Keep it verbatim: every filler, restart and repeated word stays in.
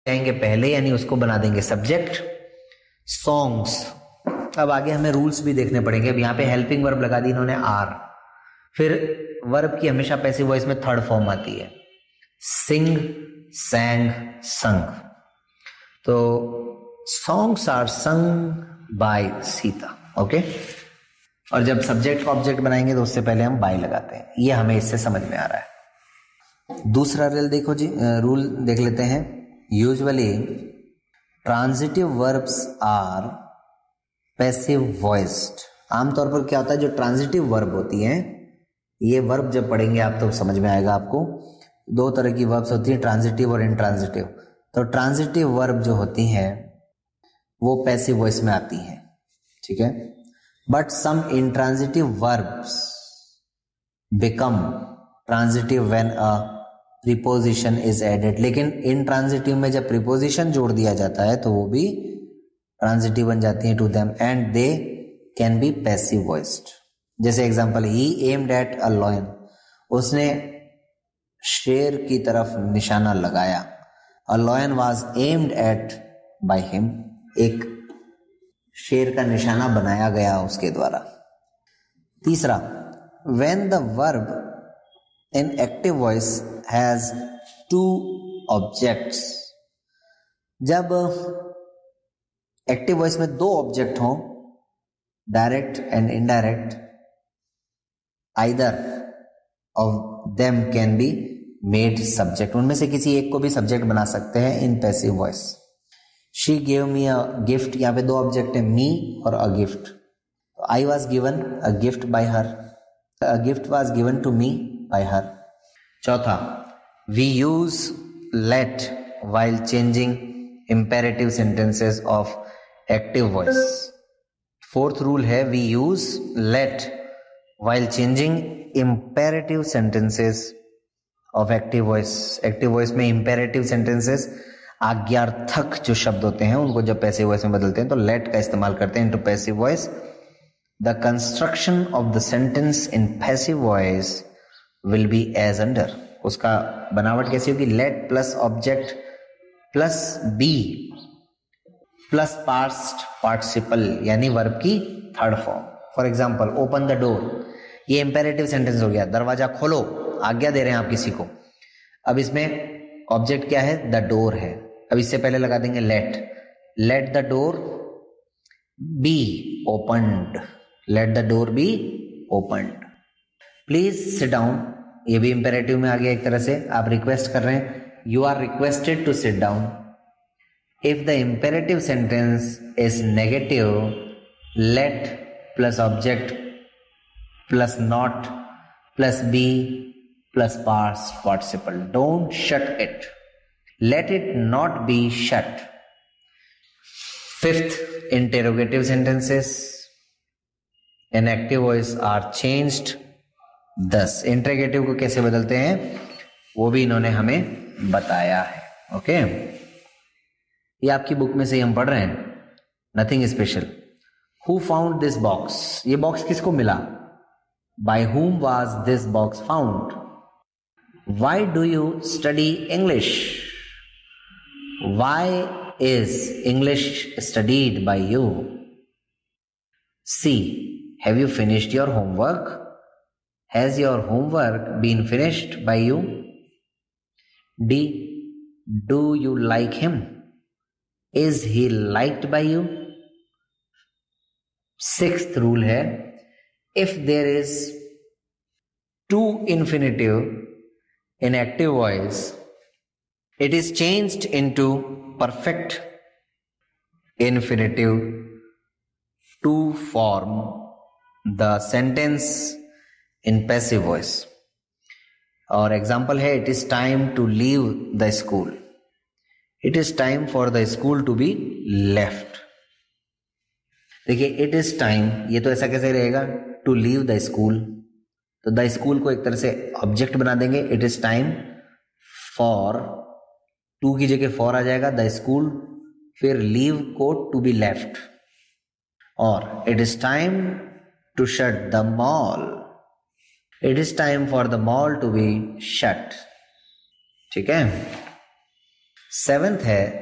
जाएंगे पहले, यानी उसको बना देंगे सब्जेक्ट। सॉन्ग्स, अब आगे हमें रूल्स भी देखने पड़ेंगे। अब यहाँ पे हेल्पिंग वर्ब लगा दी इन्होंने आर, फिर वर्ब की हमेशा पैसिव वॉइस में थर्ड फॉर्म आती है, सिंग, सैंग, संग। तो songs are sung by Sita, okay. और जब सब्जेक्ट का ऑब्जेक्ट बनाएंगे तो उससे पहले हम बाय लगाते हैं, ये हमें इससे समझ में आ रहा है। दूसरा रूल देखो जी, रूल देख लेते हैं। Usually transitive verbs are passive voiced. आमतौर पर क्या होता है, जो ट्रांजिटिव वर्ब होती हैं, ये वर्ब जब पढ़ेंगे आप तो समझ में आएगा आपको। दो तरह की वर्ब्स होती हैं, ट्रांजिटिव और इनट्रांजिटिव। तो ट्रांजिटिव वर्ब जो होती हैं वो पैसिव वॉइस में आती हैं, ठीक है। But some intransitive verbs become transitive when a preposition is added. लेकिन इनट्रांजिटिव में जब प्रीपोजिशन जोड़ दिया जाता है तो वो भी ट्रांजिटिव बन जाती है to them, and they can be passive voiced. जैसे example, he aimed at a lion, उसने शेर की तरफ निशाना लगाया। A lion was aimed at by him, एक शेर का निशाना बनाया गया उसके द्वारा। तीसरा, when the verb in active voice has two objects, जब एक्टिव वॉइस में दो ऑब्जेक्ट हों, direct and indirect, either of them can be made subject, उनमें से किसी एक को भी सब्जेक्ट बना सकते हैं in passive voice. She gave me a gift, यहाँ पे दो ऑब्जेक्ट है, मी और a gift. I was given a gift bye her, a gift was given to me bye हर। चौथा, we use late while changing imperative sentences of active voice. Fourth rule है, we use let while changing imperative sentences of active voice. Active voice में imperative sentences, आज्ञार्थक जो शब्द होते हैं उनको जब passive voice में बदलते हैं तो let का इस्तेमाल करते हैं into passive voice. The construction of the sentence in passive voice will be as under. उसका बनावट कैसी होगी, let plus object plus B plus past participle, यानी वर्ब की third form. For example, open the door, ये imperative sentence हो गया, दरवाजा खोलो, आज्ञा दे रहे हैं आप किसी को। अब इसमें ऑब्जेक्ट क्या है, द डोर है। अब इससे पहले लगा देंगे late, let the door B opened, let the door B opened. Please sit down, ये भी इंपेरेटिव में आ गया एक तरह से, आप रिक्वेस्ट कर रहे हैं, you are requested to sit down. If the imperative sentence is negative, let plus object plus not plus be plus past participle. Don't shut it. Let it not be shut. Fifth, interrogative sentences in active voice are changed. Thus, interrogative को कैसे बदलते हैं वो भी इन्होंने हमें बताया है, ओके। ये आपकी बुक में से ही हम पढ़ रहे हैं, nothing special. Who found this box, ये बॉक्स किसको मिला, by whom was this box found. Why do you study English, Y is English studied by you. C, have you finished your homework, has your homework been finished bye you. D, do you like him? Is he liked by you? Sixth rule है, if there is to infinitive in active voice, it is changed into perfect infinitive to form the sentence in passive voice. और example है, it is time to leave the school, it is time for the school to be left. देखिए, it is time, ये तो ऐसा कैसे रहेगा, to leave the school, तो the school को एक तरह से ऑब्जेक्ट बना देंगे, it is time for, to की जगह फॉर आ जाएगा, द स्कूल, फिर लीव को टू बी लेफ्ट, और it is time to shut the mall, it is time for the mall to be shut, ठीक है। सेवेंथ है